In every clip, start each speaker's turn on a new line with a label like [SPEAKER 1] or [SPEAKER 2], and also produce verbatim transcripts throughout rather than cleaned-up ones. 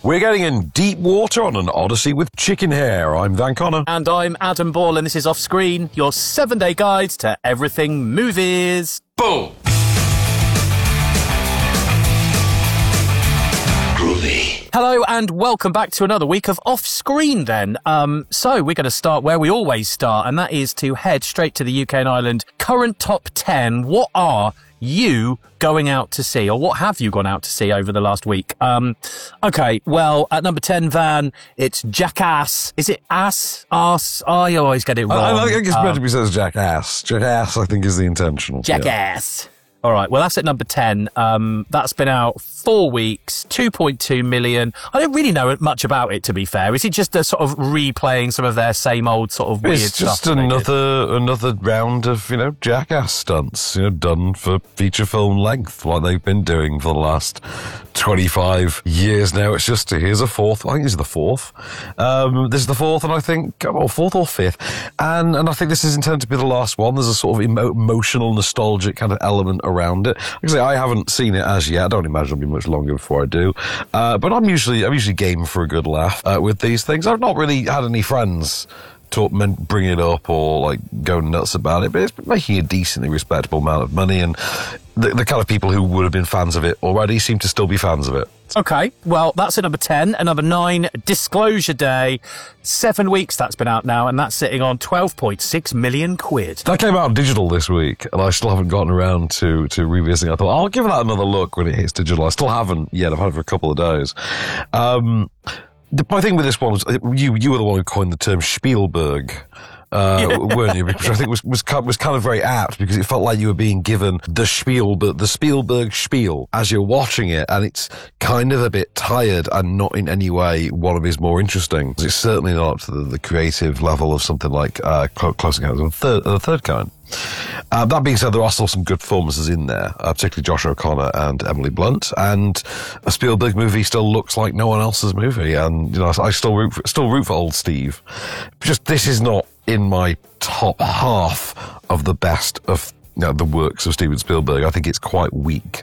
[SPEAKER 1] We're getting in deep water on an odyssey with chicken hair. I'm Van Connor.
[SPEAKER 2] And I'm Adam Ball, and this is Off Screen, your seven-day guide to everything movies.
[SPEAKER 1] Boom!
[SPEAKER 3] Groovy.
[SPEAKER 2] Hello and welcome back to another week of Off Screen then. Um, so we're going to start where we always start, and that is to head straight to the U K and Ireland. Current top ten. What are you going out to see, or what have you gone out to see over the last week? Um, okay, well, at number ten, Van, it's Jackass. Is it ass? Ass? Oh, I always get it wrong.
[SPEAKER 1] I, I think it's
[SPEAKER 2] um,
[SPEAKER 1] meant to be said as Jackass. Jackass, I think, is the intentional.
[SPEAKER 2] Jackass. Yeah. All right, well, that's at number ten. Um, that's been out four weeks, two point two million. I don't really know much about it, to be fair. Is it just a sort of replaying some of their same old sort of weird
[SPEAKER 1] it's
[SPEAKER 2] stuff?
[SPEAKER 1] It's just another another round of, you know, Jackass stunts, you know, done for feature film length, what they've been doing for the last twenty-five years now. It's just, here's a fourth. I think this is the fourth. Um, this is the fourth, and I think, well, fourth or fifth. And and I think this is intended to be the last one. There's a sort of emo- emotional, nostalgic kind of element around it. Actually, I haven't seen it as yet. I don't imagine it'll be much longer before I do. Uh, but I'm usually I'm usually game for a good laugh uh, with these things. I've not really had any friends talk, bring it up or like go nuts about it, but it's making a decently respectable amount of money, and the, the kind of people who would have been fans of it already seem to still be fans of it.
[SPEAKER 2] Okay, well, that's at number ten. At number nine, Disclosure Day. Seven weeks that's been out now, and that's sitting on twelve point six million quid.
[SPEAKER 1] That came out digital this week, and I still haven't gotten around to, to revisiting. I thought, I'll give that another look when it hits digital. I still haven't yet. I've had it for a couple of days. Um, the, my thing with this one was, you, you were the one who coined the term Spielberg. Uh, yeah. Weren't you? Which I think was was was kind of very apt, because it felt like you were being given the spiel, but the Spielberg spiel as you're watching it, and it's kind of a bit tired and not in any way one of his more interesting. It's certainly not up to the, the creative level of something like uh, Close Encounters of the Third, of the Third Kind. Uh, that being said, there are still some good performances in there, uh, particularly Josh O'Connor and Emily Blunt, and a Spielberg movie still looks like no one else's movie, and you know I still root for, still root for old Steve. Just this is not in my top half of the best of, you know, the works of Steven Spielberg. I think it's quite weak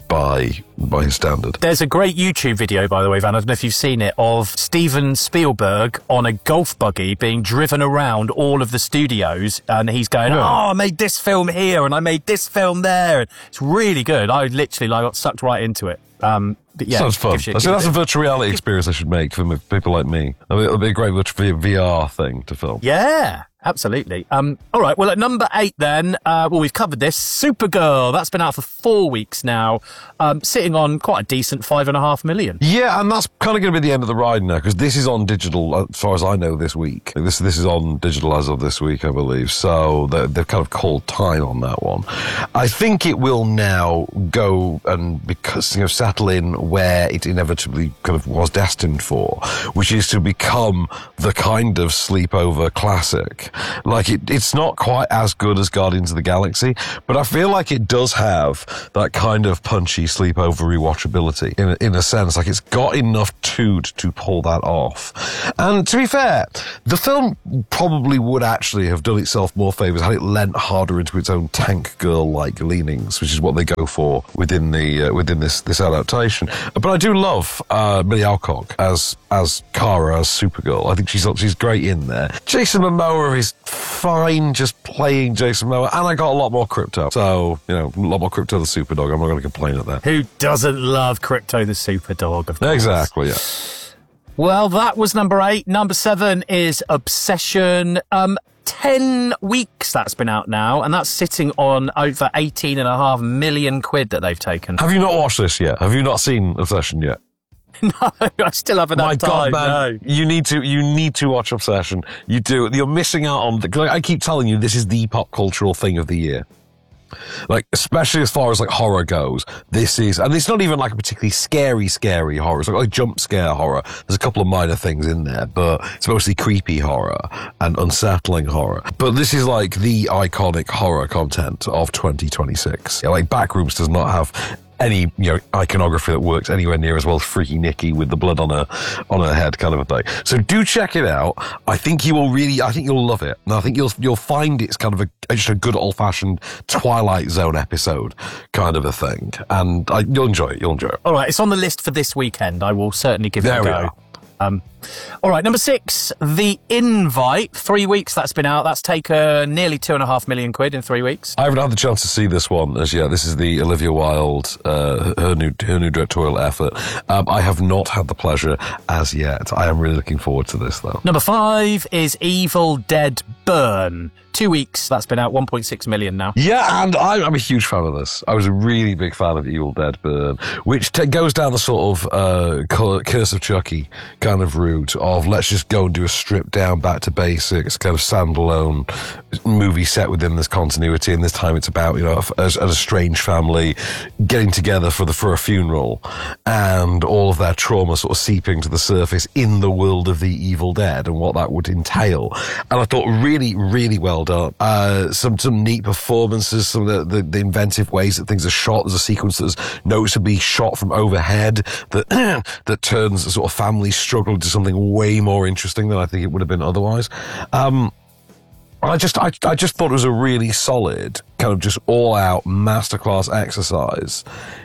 [SPEAKER 1] by by his standard. There's
[SPEAKER 2] a great YouTube video, by the way, Van, I don't know if you've seen it, of Steven Spielberg on a golf buggy being driven around all of the studios, and he's going, yeah. oh, I made this film here, and I made this film there. It's really good. I literally like, got sucked right into it. Um, but yeah,
[SPEAKER 1] sounds fun. You, I think that's a virtual reality experience I should make for people like me. I mean, it'll be a great virtual V R thing to film.
[SPEAKER 2] Yeah, absolutely. Um, all right, well, at number eight then, uh, well, we've covered this. Supergirl, that's been out for four weeks now, um, sitting on quite a decent five and a half million.
[SPEAKER 1] Yeah, and that's kind of going to be the end of the ride now, because this is on digital, as far as I know, this week. This this is on digital as of this week, I believe. So they've kind of called time on that one. I think it will now go and because you know settle in where it inevitably kind of was destined for, which is to become the kind of sleepover classic. Like it, it's not quite as good as Guardians of the Galaxy, but I feel like it does have that kind of punchy sleepover rewatchability in a, in a sense. Like it's got enough toot to pull that off. And to be fair, the film probably would actually have done itself more favours had it lent harder into its own Tank Girl-like leanings, which is what they go for within the uh, within this this adaptation. But I do love uh, Millie Alcock as as Kara, as Supergirl. I think she's she's great in there. Jason Momoa is fine just playing Jason Momoa, and I got a lot more Crypto. So, you know, a lot more Crypto the Superdog. I'm not going to complain at that.
[SPEAKER 2] Who doesn't love Crypto the Superdog, of course?
[SPEAKER 1] Exactly, yeah.
[SPEAKER 2] Well, that was number eight. Number seven is Obsession. Um, ten weeks that's been out now, and that's sitting on over eighteen and a half million quid that they've taken.
[SPEAKER 1] Have you not watched this yet? Have you not seen Obsession yet?
[SPEAKER 2] No, I still haven't
[SPEAKER 1] My
[SPEAKER 2] had
[SPEAKER 1] God,
[SPEAKER 2] time.
[SPEAKER 1] man,
[SPEAKER 2] No.
[SPEAKER 1] you need to, you need to watch Obsession. You do. You're missing out on, the, I keep telling you, this is the pop cultural thing of the year. Like, especially as far as like horror goes, this is, and it's not even like a particularly scary, scary horror. It's like, like jump scare horror. There's a couple of minor things in there, but it's mostly creepy horror and unsettling horror. But this is like the iconic horror content of twenty twenty-six. Yeah, like Backrooms does not have any you know iconography that works anywhere near as well as Freaky Nicky with the blood on her on her head kind of a thing. So do check it out. I think you will really, I think you'll love it. And I think you'll you'll find it's kind of a just a good old fashioned Twilight Zone episode kind of a thing, and I, you'll enjoy it. You'll enjoy it.
[SPEAKER 2] All right, it's on the list for this weekend. I will certainly give it
[SPEAKER 1] There
[SPEAKER 2] a
[SPEAKER 1] we
[SPEAKER 2] go.
[SPEAKER 1] are.
[SPEAKER 2] Um, all right, number six, The Invite. Three weeks that's been out. That's taken nearly two and a half million quid in three weeks.
[SPEAKER 1] I haven't had the chance to see this one as yet. This is the Olivia Wilde, uh, her new her new directorial effort. Um, I have not had the pleasure as yet. I am really looking forward to this, though.
[SPEAKER 2] Number five is Evil Dead Burn. Two weeks, that's been out, one point six million now.
[SPEAKER 1] Yeah, and I'm, I'm a huge fan of this. I was a really big fan of Evil Dead Burn, which t- goes down the sort of uh, Curse of Chucky kind of route of let's just go and do a stripped down, back to basics, kind of standalone movie set within this continuity. And this time it's about, you know, a, a, a strange family getting together for the for a funeral and all of their trauma sort of seeping to the surface in the world of the Evil Dead and what that would entail. And I thought really, really well done. Uh, some some neat performances, some of the, the, the inventive ways that things are shot. There's a sequence that's noticeably shot from overhead that that turns a sort of family struggle into something way more interesting than I think it would have been otherwise. Um, I just I, I just thought it was a really solid kind of just all out masterclass exercise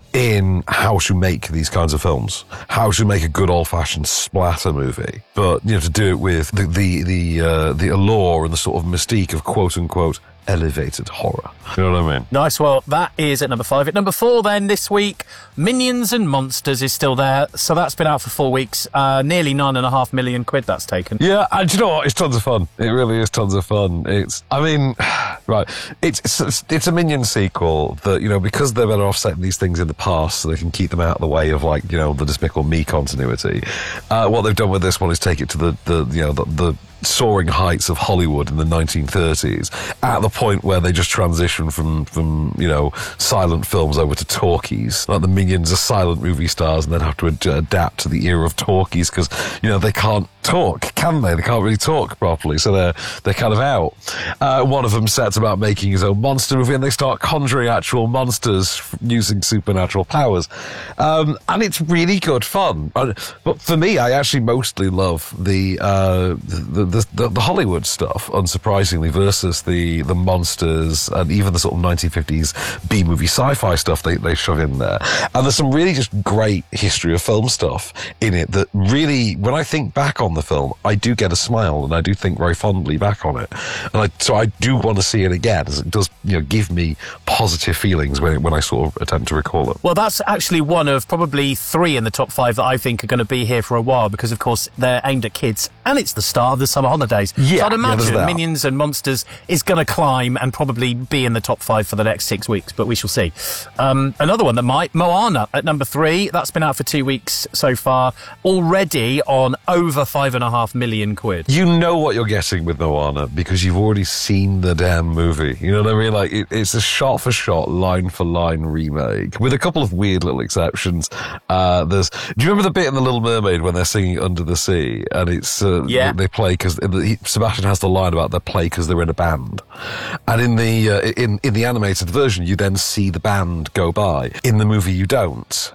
[SPEAKER 1] in how to make these kinds of films, how to make a good old-fashioned splatter movie, but you know, to do it with the the the uh, the allure and the sort of mystique of quote-unquote elevated horror. You know what I mean?
[SPEAKER 2] Nice. Well, that is at number five. At number four, then, this week, Minions and Monsters is still there. So that's been out for four weeks. Uh, nearly nine and a half million quid that's taken.
[SPEAKER 1] Yeah, and do you know what? It's tons of fun. It really is tons of fun. It's, I mean, right. It's, it's, it's a Minion sequel that, you know, because they're better off setting these things in the past so they can keep them out of the way of, like, you know, the Despicable Me continuity. Uh, what they've done with this one is take it to the, the you know, the, the soaring heights of Hollywood in the nineteen thirties, at the point where they just transition from, from you know, silent films over to talkies. Like the Minions are silent movie stars and then have to ad- adapt to the era of talkies because, you know, they can't talk, can they? They can't really talk properly, so they're they're kind of out. Uh, one of them sets about making his own monster movie, and they start conjuring actual monsters using supernatural powers, um, and it's really good fun. But for me, I actually mostly love the uh, the, the, the the Hollywood stuff, unsurprisingly, versus the the monsters and even the sort of nineteen fifties B movie sci-fi stuff they they shove in there. And there's some really just great history of film stuff in it that really, when I think back on the film, I do get a smile and I do think very fondly back on it, and I, so I do want to see it again, as it does, you know, give me positive feelings when when I sort of attempt to recall it.
[SPEAKER 2] Well, that's actually one of probably three in the top five that I think are going to be here for a while, because of course they're aimed at kids and it's the start of the summer holidays.
[SPEAKER 1] Yeah,
[SPEAKER 2] so I'd imagine
[SPEAKER 1] yeah,
[SPEAKER 2] Minions and Monsters is going to climb and probably be in the top five for the next six weeks, but we shall see. Um, another one that might, Moana at number three. That's been out for two weeks so far, already on over five and a half million quid.
[SPEAKER 1] You know what you're getting with Moana because you've already seen the damn movie. You know what I mean? Like, it, it's a shot-for-shot, line-for-line remake with a couple of weird little exceptions. Uh, there's, do you remember the bit in The Little Mermaid when they're singing Under the Sea? And it's, uh,
[SPEAKER 2] yeah.
[SPEAKER 1] they play because Sebastian has the line about they play because they're in a band. And in the, uh, in, in the animated version, you then see the band go by. In the movie, you don't.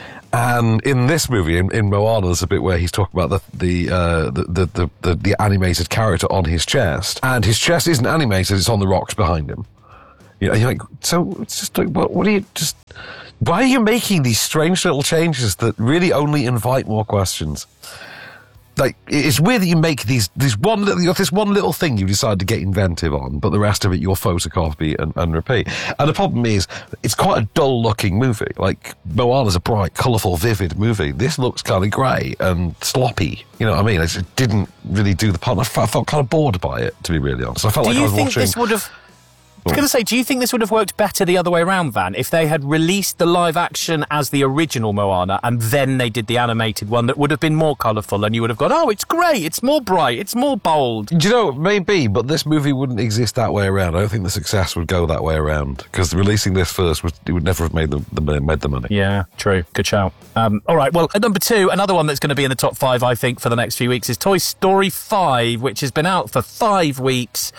[SPEAKER 1] And in this movie, in, in Moana, there's a bit where he's talking about the the, uh, the, the, the the the animated character on his chest, and his chest isn't animated; it's on the rocks behind him. You know, you're like, so it's just like, what, what are you just? Why are you making these strange little changes that really only invite more questions? Like, it's weird that you make these, these one little, you have this one little thing you decide to get inventive on, but the rest of it you'll photocopy and, and repeat. And the problem is, it's quite a dull-looking movie. Like, Moana's a bright, colourful, vivid movie. This looks kind of grey and sloppy. You know what I mean? It didn't really do the part. I felt kind of bored by it, to be really honest. I felt
[SPEAKER 2] do
[SPEAKER 1] like
[SPEAKER 2] you
[SPEAKER 1] I was
[SPEAKER 2] think
[SPEAKER 1] watching...
[SPEAKER 2] this would have... I was going to say, do you think this would have worked better the other way around, Van, if they had released the live action as the original Moana and then they did the animated one that would have been more colourful and you would have gone, oh, it's great, it's more bright, it's more bold?
[SPEAKER 1] Do you know, maybe, but this movie wouldn't exist that way around. I don't think the success would go that way around, because releasing this first, was, it would never have made the, the, made the money.
[SPEAKER 2] Yeah, true. Good shout. Um, all right, well, at number two, another one that's going to be in the top five, I think, for the next few weeks is Toy Story five, which has been out for five weeks.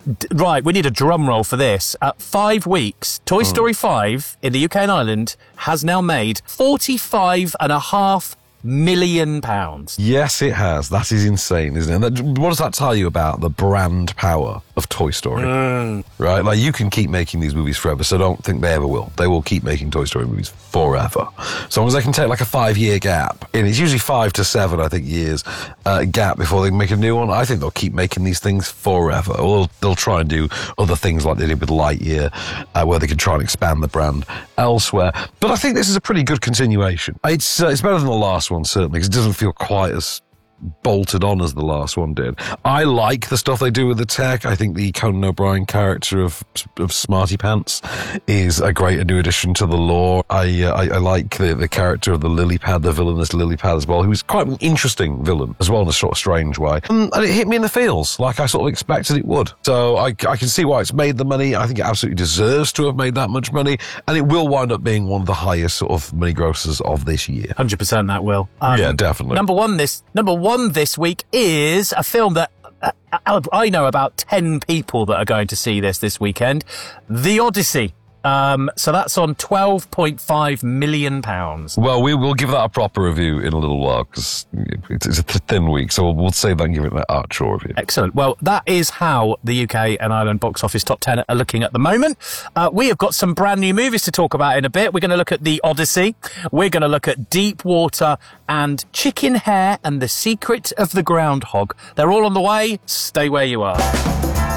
[SPEAKER 2] D- right, we need a drum roll for this. Uh, five weeks, Toy Story five in the U K and Ireland has now made forty-five and a half million pounds.
[SPEAKER 1] Yes, it has. That is insane, isn't it? And that, what does that tell you about the brand power of Toy Story?
[SPEAKER 2] Mm.
[SPEAKER 1] Right? Like, you can keep making these movies forever, so don't think they ever will. They will keep making Toy Story movies forever. As long as they can take like a five-year gap, and it's usually five to seven, I think, years uh, gap before they make a new one, I think they'll keep making these things forever. Or they'll try and do other things like they did with Lightyear, uh, where they can try and expand the brand elsewhere. But I think this is a pretty good continuation. It's, uh, it's better than the last one, certainly, because it doesn't feel quite as bolted on as the last one did. I like the stuff they do with the tech. I think the Conan O'Brien character of of Smarty Pants is a great new addition to the lore. I uh, I, I like the, the character of the Lily Pad, the villainous Lily Pad as well, who's quite an interesting villain as well in a sort of strange way. Um, and it hit me in the feels like I sort of expected it would. So I, I can see why it's made the money. I think it absolutely deserves to have made that much money, and it will wind up being one of the highest sort of money grossers of this year.
[SPEAKER 2] one hundred percent that will. Um,
[SPEAKER 1] yeah, definitely.
[SPEAKER 2] Number one this number one this week is a film that uh, I know about ten people that are going to see this this weekend. The Odyssey. Um, so that's on twelve point five million pounds.
[SPEAKER 1] Well, we will give that a proper review in a little while because it's a thin week, so we'll, we'll save that and give it an actual review.
[SPEAKER 2] Excellent. Well, that is how the U K and Ireland box office top ten are looking at the moment. Uh, we have got some brand new movies to talk about in a bit. We're going to look at The Odyssey. We're going to look at Deep Water and Chicken Hare and the Secret of the Groundhog. They're all on the way. Stay where you are.